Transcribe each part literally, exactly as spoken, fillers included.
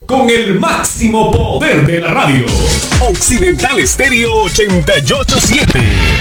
Con el máximo poder de la radio. Occidental Estéreo ochenta y ocho punto siete.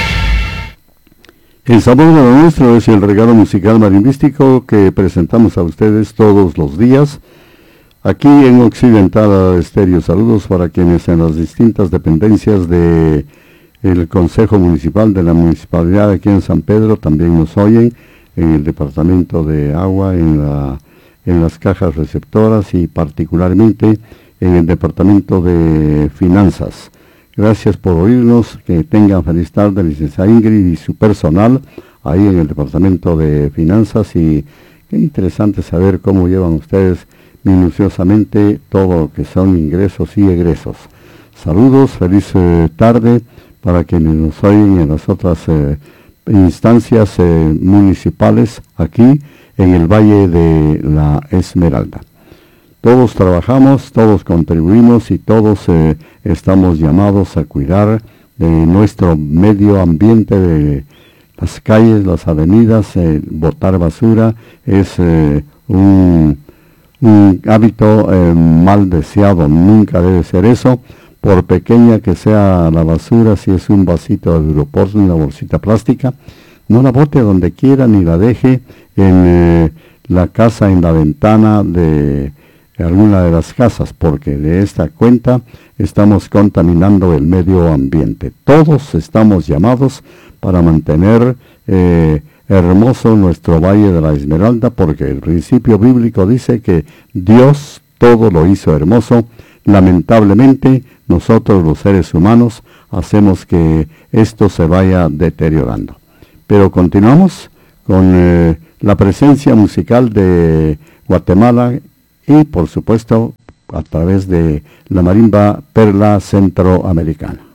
El sabor de lo nuestro es el regalo musical marimbístico que presentamos a ustedes todos los días aquí en Occidental Estéreo. Saludos para quienes en las distintas dependencias de el Consejo Municipal de la Municipalidad aquí en San Pedro también nos oyen, en el Departamento de Agua, en la en las cajas receptoras y particularmente en el Departamento de Finanzas. Gracias por oírnos, que tengan feliz tarde, licenciada Ingrid y su personal ahí en el Departamento de Finanzas, y qué interesante saber cómo llevan ustedes minuciosamente todo lo que son ingresos y egresos. Saludos, feliz eh, tarde para quienes nos oyen en las otras eh, instancias eh, municipales aquí en el Valle de la Esmeralda. Todos trabajamos, todos contribuimos y todos eh, estamos llamados a cuidar de nuestro medio ambiente, de las calles, las avenidas. Eh, botar basura es eh, un, un hábito eh, mal deseado, nunca debe ser eso, por pequeña que sea la basura. Si es un vasito de Duropor, una bolsita plástica, no la bote donde quiera ni la deje en eh, la casa, en la ventana de alguna de las casas, porque de esta cuenta estamos contaminando el medio ambiente. Todos estamos llamados para mantener eh, hermoso nuestro Valle de la Esmeralda, porque el principio bíblico dice que Dios todo lo hizo hermoso. Lamentablemente nosotros los seres humanos hacemos que esto se vaya deteriorando. Pero continuamos con eh, la presencia musical de Guatemala y por supuesto a través de la marimba Perla Centroamericana.